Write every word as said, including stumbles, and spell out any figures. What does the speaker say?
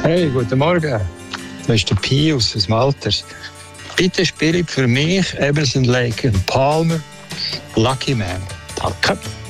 Hey, guten Morgen. Das ist der Pius aus Malters. Bitte spiele für mich Emerson, Lake und Palmer Lucky Man. Danke.